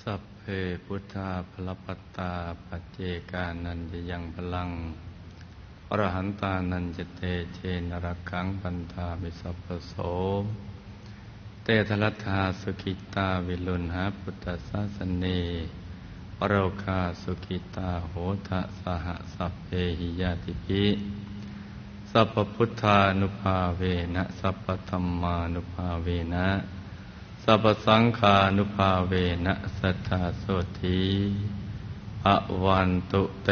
สัพเพพุทธาภลปัตตาปัจเจกานันจะยังพลังอรหันตานันจะเตเชนรักขังปันธามิสัพพโสเตทลัทธาสุขิตาวิลุณหาพุทธศาสเนโรคาสุขิตาโหทะสหสัพเพหิยาติภิสัพพพุทธานุภาเวนะสัพพธัมมานุภาเวนะสัพพสังฆานุภาเวนะสัทธาโสธีภวันตุเต